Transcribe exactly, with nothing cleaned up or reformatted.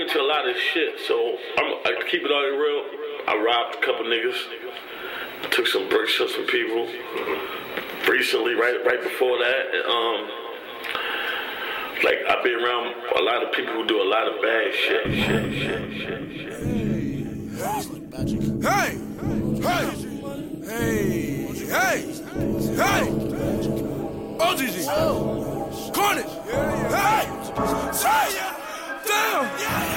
into a lot of shit, so I'm, I keep it all real. I robbed a couple niggas, took some bricks from some people. Recently, right right before that, um, like I've been around a lot of people who do a lot of bad shit, shit, shit, shit, shit. Hey, hey, hey, hey, hey, O G G, Carnage, hey, hey, damn.